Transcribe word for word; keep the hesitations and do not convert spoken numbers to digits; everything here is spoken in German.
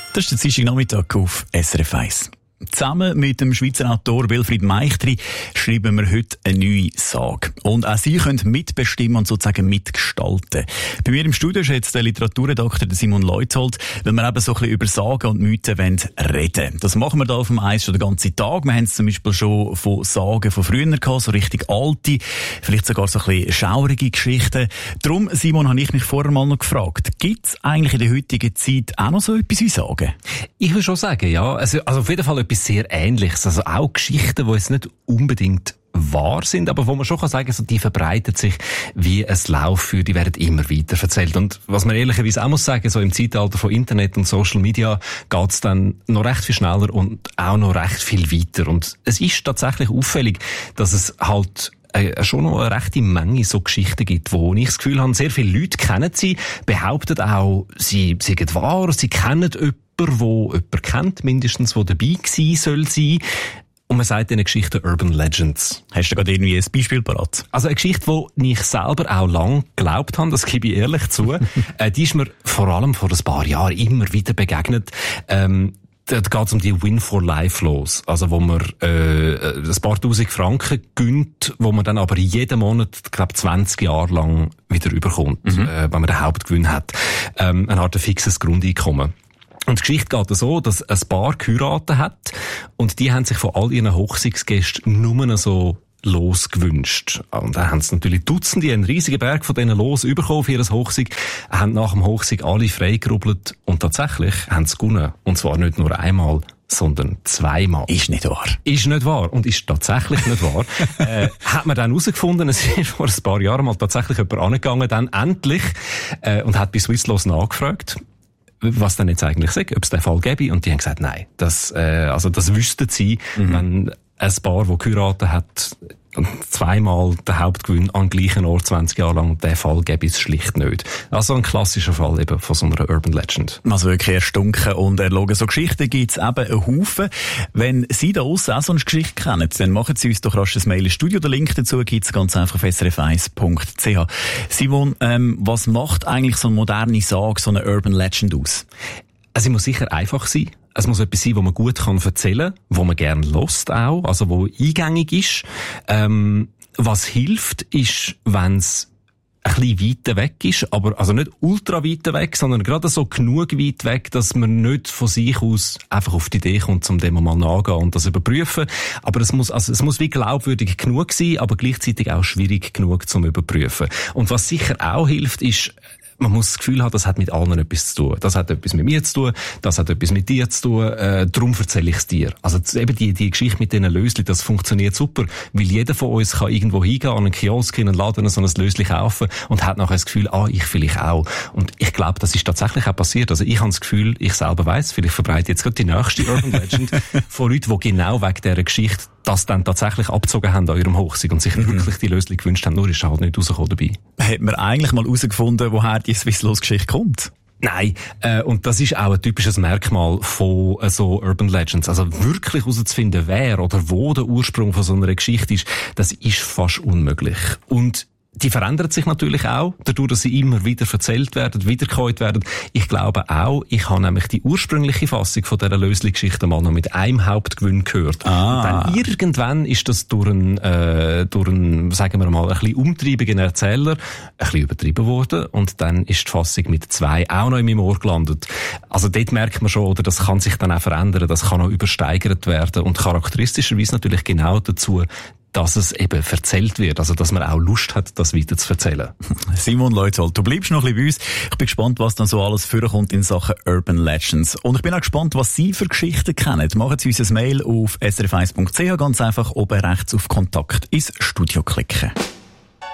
Das ist der Dienstagnachmittag auf S R F eins. Zusammen mit dem Schweizer Autor Wilfried Meichtri schreiben wir heute eine neue Sage. Und auch Sie können mitbestimmen und sozusagen mitgestalten. Bei mir im Studio ist jetzt der Literaturredakteur Simon Leuthold, weil wir eben so ein bisschen über Sagen und Mythen reden wollen. Das machen wir da auf dem Eis schon den ganzen Tag. Wir haben es zum Beispiel schon von Sagen von früher gehabt, so richtig alte, vielleicht sogar so ein bisschen schaurige Geschichten. Darum, Simon, habe ich mich vorher mal noch gefragt, gibt es eigentlich in der heutigen Zeit auch noch so etwas wie Sagen? Ich würde schon sagen, ja. Also, also auf jeden Fall etwas sehr Ähnliches. Also auch Geschichten, die jetzt nicht unbedingt wahr sind, aber wo man schon kann sagen, so, die verbreitet sich wie ein Lauffeuer, die werden immer weiter erzählt. Und was man ehrlicherweise auch muss sagen, so im Zeitalter von Internet und Social Media geht's dann noch recht viel schneller und auch noch recht viel weiter. Und es ist tatsächlich auffällig, dass es halt Äh, schon noch eine rechte Menge so Geschichten gibt, wo ich das Gefühl habe, sehr viele Leute kennen sie, behaupten auch, sie sind wahr, sie kennen jemanden, wo jemand kennt, mindestens, wo dabei gewesen soll sein. Und man sagt diesen Geschichten Urban Legends. Hast du gerade irgendwie ein Beispiel parat? Also eine Geschichte, die ich selber auch lang geglaubt habe, das gebe ich ehrlich zu, äh, die ist mir vor allem vor ein paar Jahren immer wieder begegnet. Ähm, Da geht es um die Win for Life los. Also, wo man, äh, ein paar tausend Franken gönnt, wo man dann aber jeden Monat, glaube zwanzig Jahre lang wieder überkommt, mhm. äh, wenn man den Hauptgewinn hat. Ähm, man hat ein fixes Grundeinkommen. Und die Geschichte geht so, dass ein Paar geheiratet hat und die haben sich von all ihren Hochzeitsgästen nur so Los gewünscht. Und dann haben sie natürlich Dutzende, einen riesigen Berg von diesen Los bekommen für ihr Hochzeug, haben nach dem Hochzeug alle freigerubbelt und tatsächlich haben sie gewonnen. Und zwar nicht nur einmal, sondern zweimal. Ist nicht wahr. Ist nicht wahr und ist tatsächlich nicht wahr. äh, hat man dann herausgefunden, es ist vor ein paar Jahren mal tatsächlich jemand angegangen, dann endlich, äh, und hat bei Swisslos nachgefragt, was denn jetzt eigentlich sagt, ob es den Fall gäbe. Und die haben gesagt, nein, das, äh, also das wüssten sie, mhm. wenn ein Paar, das geheiratet hat, zweimal den Hauptgewinn am gleichen Ort zwanzig Jahre lang, den Fall gäbe es schlicht nicht. Also ein klassischer Fall eben von so einer Urban Legend. Also wirklich erstunken und erlogen. So Geschichten gibt es eben einen Haufen. Wenn Sie da draussen auch so eine Geschichte kennen, dann machen Sie uns doch rasch ein Mail ins Studio. Den Link dazu gibt es ganz einfach auf s r f eins punkt c h. Simon, ähm, was macht eigentlich so eine moderne Sage, so eine Urban Legend aus? Also, sie muss sicher einfach sein. Es muss etwas sein, wo man gut kann erzählen kann, wo man gerne hört auch, also wo eingängig ist. Ähm, was hilft, ist, wenn es ein bisschen weiter weg ist, aber also nicht ultra weit weg, sondern gerade so genug weit weg, dass man nicht von sich aus einfach auf die Idee kommt, um dem mal nachgehen und das überprüfen. Aber es muss, also es muss wie glaubwürdig genug sein, aber gleichzeitig auch schwierig genug zum Überprüfen. Und was sicher auch hilft, ist, man muss das Gefühl haben, das hat mit allen etwas zu tun. Das hat etwas mit mir zu tun, das hat etwas mit dir zu tun, äh, darum erzähle ich es dir. Also eben die, die Geschichte mit diesen Lösli, das funktioniert super, weil jeder von uns kann irgendwo hingehen, an einen Kiosk, in einen Laden, so ein Lösli kaufen und hat nachher das Gefühl, ah, ich vielleicht auch. Und ich glaube, das ist tatsächlich auch passiert. Also ich habe das Gefühl, ich selber weiss, vielleicht verbreite jetzt gerade die nächste Urban Legend von Leuten, die genau wegen dieser Geschichte das dann tatsächlich abgezogen haben an ihrem Hochzeug und sich mhm. wirklich die Lösli gewünscht haben, nur ist halt nicht rausgekommen dabei. Hat man eigentlich mal herausgefunden, woher die Swisslos-Geschichte kommt? Nein, äh, und das ist auch ein typisches Merkmal von äh, so Urban Legends. Also wirklich herauszufinden, wer oder wo der Ursprung von so einer Geschichte ist, das ist fast unmöglich. Und die verändert sich natürlich auch, dadurch, dass sie immer wieder erzählt werden, wiedergekäut werden. Ich glaube auch, ich habe nämlich die ursprüngliche Fassung von dieser Lösli-Geschichte mal noch mit einem Hauptgewinn gehört. Ah. Und dann irgendwann ist das durch einen, äh, durch einen, sagen wir mal, ein bisschen umtriebigen Erzähler ein bisschen übertrieben worden und dann ist die Fassung mit zwei auch noch in meinem Ohr gelandet. Also dort merkt man schon, oder das kann sich dann auch verändern, das kann auch übersteigert werden und charakteristischerweise natürlich genau dazu, dass es eben erzählt wird, also dass man auch Lust hat, das weiter zu erzählen. Simon Leuthold, du bleibst noch ein bisschen bei uns. Ich bin gespannt, was dann so alles vorkommt in Sachen Urban Legends. Und ich bin auch gespannt, was Sie für Geschichten kennen. Machen Sie uns ein Mail auf s r f eins punkt c h, ganz einfach oben rechts auf Kontakt ins Studio klicken.